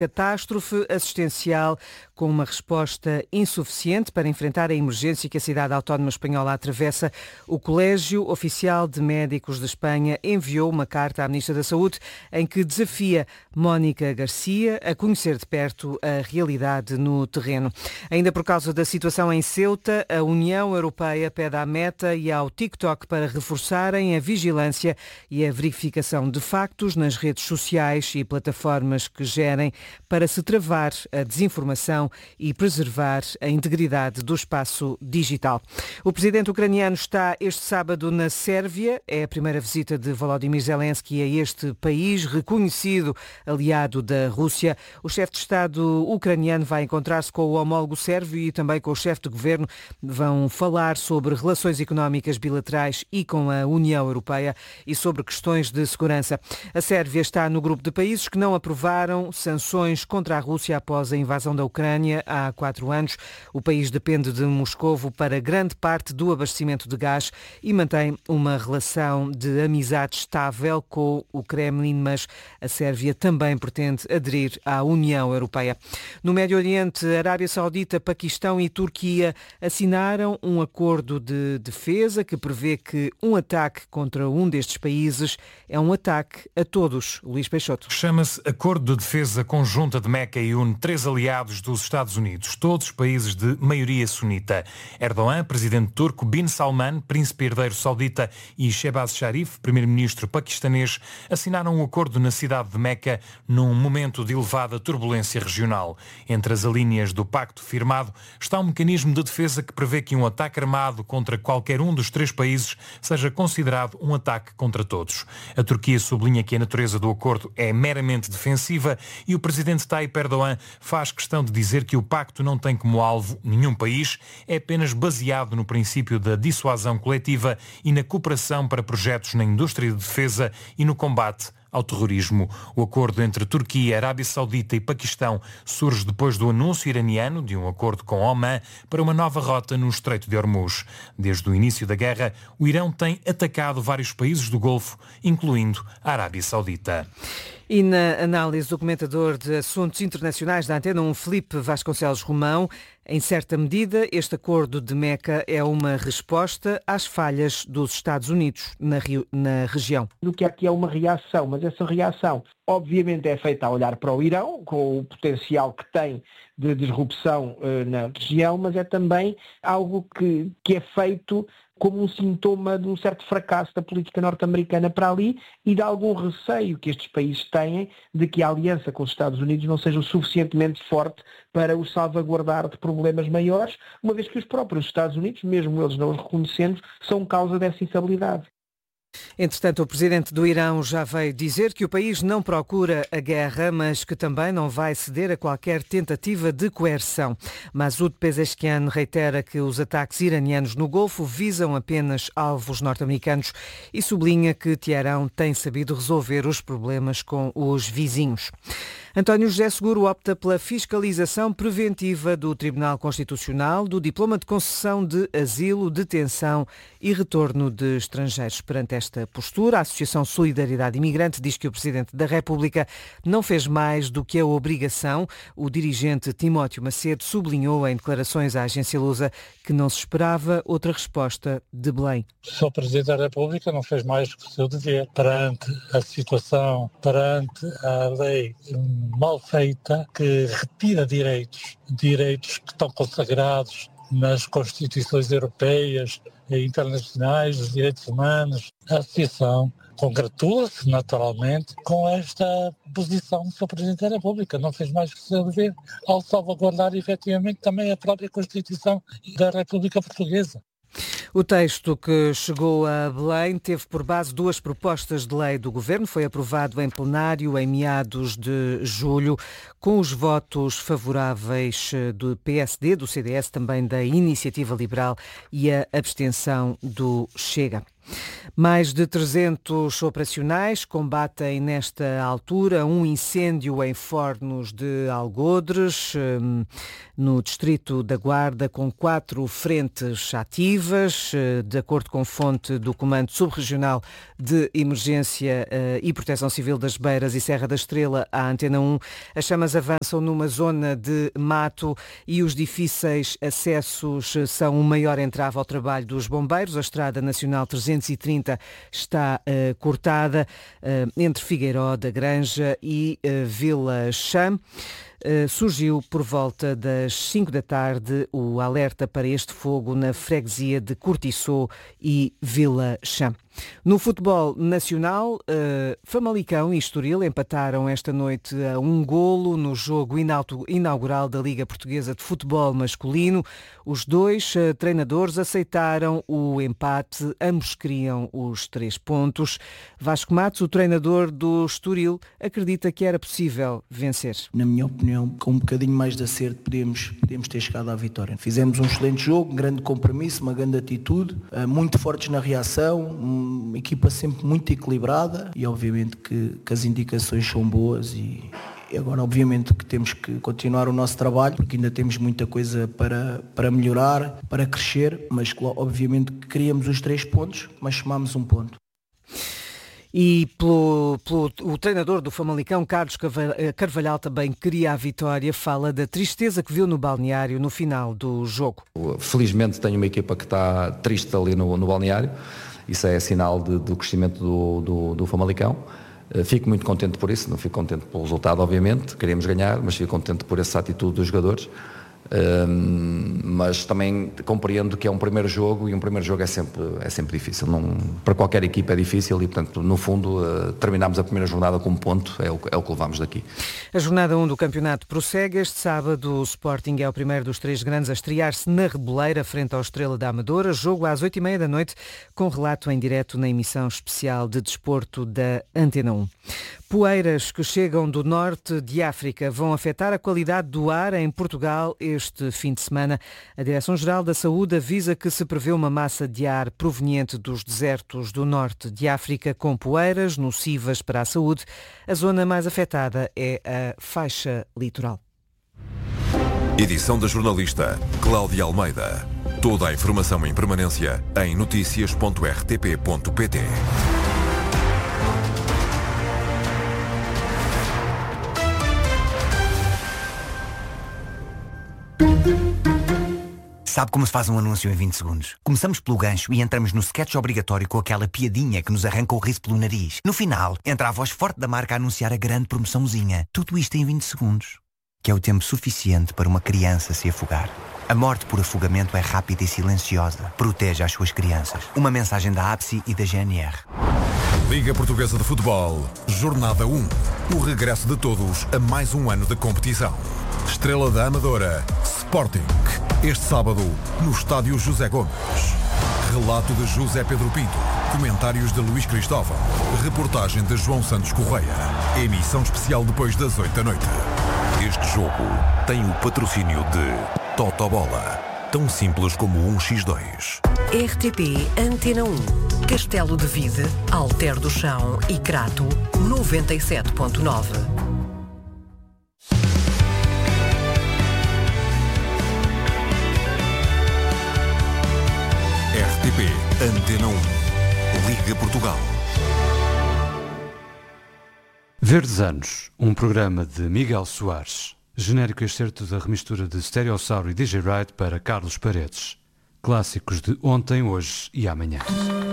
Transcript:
Catástrofe assistencial com uma resposta insuficiente para enfrentar a emergência que a cidade autónoma espanhola atravessa. O Colégio Oficial de Médicos de Espanha enviou uma carta à Ministra da Saúde em que desafia Mónica Garcia a conhecer de perto a realidade no terreno. Ainda por causa da situação em Ceuta, a União Europeia pede à Meta e ao TikTok para reforçarem a vigilância e a verificação de factos nas redes sociais e plataformas que gerem para se travar a desinformação e preservar a integridade do espaço digital. O presidente ucraniano está este sábado na Sérvia. É a primeira visita de Volodymyr Zelensky a este país, reconhecido aliado da Rússia. O chefe de Estado ucraniano vai encontrar-se com o homólogo sérvio e também com o chefe de governo. Vão falar sobre relações económicas bilaterais e com a União Europeia e sobre questões de segurança. A Sérvia está no grupo de países que não aprovaram sanções contra a Rússia após a invasão da Ucrânia há 4 anos. O país depende de Moscovo para grande parte do abastecimento de gás e mantém uma relação de amizade estável com o Kremlin, mas a Sérvia também pretende aderir à União Europeia. No Médio Oriente, Arábia Saudita, Paquistão e Turquia assinaram um acordo de defesa que prevê que um ataque contra um destes países é um ataque a todos. Luís Peixoto. Chama-se Acordo de Defesa Conjunta de Meca e une 3 aliados dos Estados Unidos, todos países de maioria sunita. Erdogan, presidente turco, Bin Salman, príncipe herdeiro saudita e Shehbaz Sharif, primeiro-ministro paquistanês, assinaram um acordo na cidade de Meca num momento de elevada turbulência regional. Entre as alíneas do pacto firmado está um mecanismo de defesa que prevê que um ataque armado contra qualquer um dos 3 países seja considerado um ataque contra todos. A Turquia sublinha que a natureza do acordo é meramente defensiva e o presidente Tayyip Erdogan faz questão de dizer que o pacto não tem como alvo nenhum país, é apenas baseado no princípio da dissuasão coletiva e na cooperação para projetos na indústria de defesa e no combate ao terrorismo. O acordo entre Turquia, Arábia Saudita e Paquistão surge depois do anúncio iraniano de um acordo com Oman para uma nova rota no Estreito de Hormuz. Desde o início da guerra, o Irão tem atacado vários países do Golfo, incluindo a Arábia Saudita. E na análise do comentador de assuntos internacionais da Antena 1, Filipe Vasconcelos Romão, em certa medida, este acordo de Meca é uma resposta às falhas dos Estados Unidos na região. Do que aqui é uma reação, mas essa reação obviamente é feita a olhar para o Irão, com o potencial que tem de disrupção na região, mas é também algo que é feito como um sintoma de um certo fracasso da política norte-americana para ali e de algum receio que estes países têm de que a aliança com os Estados Unidos não seja o suficientemente forte para os salvaguardar de problemas maiores, uma vez que os próprios Estados Unidos, mesmo eles não os reconhecendo, são causa dessa instabilidade. Entretanto, o presidente do Irão já veio dizer que o país não procura a guerra, mas que também não vai ceder a qualquer tentativa de coerção. Masoud Pezeshkian reitera que os ataques iranianos no Golfo visam apenas alvos norte-americanos e sublinha que Teherão tem sabido resolver os problemas com os vizinhos. António José Seguro opta pela fiscalização preventiva do Tribunal Constitucional do diploma de concessão de asilo, detenção e retorno de estrangeiros. Perante esta postura, a Associação Solidariedade Imigrante diz que o Presidente da República não fez mais do que a obrigação. O dirigente Timóteo Macedo sublinhou em declarações à agência Lusa que não se esperava outra resposta de Belém. O Sr. Presidente da República não fez mais do que o seu dever perante a situação, perante a lei mal feita que retira direitos que estão consagrados nas constituições europeias e internacionais, dos direitos humanos. A Associação congratula-se, naturalmente, com esta posição do Sr. Presidente da República. Não fez mais que o seu dever ao salvaguardar, efetivamente, também a própria Constituição da República Portuguesa. O texto que chegou a Belém teve por base 2 propostas de lei do Governo. Foi aprovado em plenário em meados de julho, com os votos favoráveis do PSD, do CDS, também da Iniciativa Liberal e a abstenção do Chega. Mais de 300 operacionais combatem nesta altura um incêndio em Fornos de Algodres, no distrito da Guarda, com 4 frentes ativas. De acordo com fonte do Comando Subregional de Emergência e Proteção Civil das Beiras e Serra da Estrela, à Antena 1, as chamas avançam numa zona de mato e os difíceis acessos são o maior entrave ao trabalho dos bombeiros. A Estrada Nacional 330 está cortada entre Figueiró da Granja e Vila Chã. Surgiu por volta das 5 da tarde o alerta para este fogo na freguesia de Cortiçó e Vila Chã. No futebol nacional, Famalicão e Estoril empataram esta noite a 1-golo no jogo inaugural da Liga Portuguesa de Futebol Masculino. Os dois treinadores aceitaram o empate, ambos queriam os 3 pontos. Vasco Matos, o treinador do Estoril, acredita que era possível vencer. Na minha opinião, com um bocadinho mais de acerto, podíamos ter chegado à vitória. Fizemos um excelente jogo, um grande compromisso, uma grande atitude, muito fortes na reação, uma equipa sempre muito equilibrada e obviamente que as indicações são boas e agora obviamente que temos que continuar o nosso trabalho porque ainda temos muita coisa para melhorar, para crescer, mas obviamente que queríamos os 3 pontos, mas somámos 1 ponto. E o treinador do Famalicão, Carlos Carvalhal, também queria a vitória. Fala da tristeza que viu no balneário no final do jogo. Felizmente tenho uma equipa que está triste ali no balneário. Isso é sinal do crescimento do Famalicão. Fico muito contente por isso, não fico contente pelo resultado, obviamente, queríamos ganhar, mas fico contente por essa atitude dos jogadores. Mas também compreendo que é um primeiro jogo e um primeiro jogo é sempre difícil. Para qualquer equipa é difícil e, portanto, no fundo, terminámos a primeira jornada com 1 ponto, é o que levamos daqui. A jornada 1 do campeonato prossegue. Este sábado o Sporting é o primeiro dos 3 grandes a estrear-se na Reboleira, frente ao Estrela da Amadora. Jogo às 8h30 da noite, com relato em direto na emissão especial de desporto da Antena 1. Poeiras que chegam do norte de África vão afetar a qualidade do ar em Portugal este fim de semana. A Direção-Geral da Saúde avisa que se prevê uma massa de ar proveniente dos desertos do norte de África com poeiras nocivas para a saúde. A zona mais afetada é a faixa litoral. Edição da jornalista Cláudia Almeida. Toda a informação em permanência em noticias.rtp.pt. Sabe como se faz um anúncio em 20 segundos? Começamos pelo gancho e entramos no sketch obrigatório com aquela piadinha que nos arranca o riso pelo nariz. No final, entra a voz forte da marca a anunciar a grande promoçãozinha. Tudo isto em 20 segundos. Que é o tempo suficiente para uma criança se afogar. A morte por afogamento é rápida e silenciosa. Proteja as suas crianças. Uma mensagem da APSI e da GNR. Liga Portuguesa de Futebol, Jornada 1. O regresso de todos a mais um ano de competição. Estrela da Amadora, Sporting. Este sábado, no estádio José Gomes. Relato de José Pedro Pinto. Comentários de Luís Cristóvão. Reportagem de João Santos Correia. Emissão especial depois das 8 da noite. Este jogo tem o patrocínio de Totobola. Tão simples como 1x2. RTP Antena 1. Castelo de Vide, Alter do Chão e Crato, 97.9. RTP Antena 1. Liga Portugal. Verdes Anos, um programa de Miguel Soares. Genérico excerto da remistura de Stereossauro e DJ Ride para Carlos Paredes. Clássicos de ontem, hoje e amanhã.